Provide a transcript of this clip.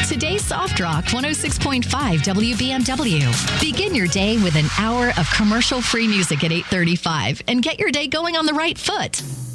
Today's Soft Rock 106.5 WBMW. Begin your day with an hour of commercial-free music at 8:35 and get your day going on the right foot.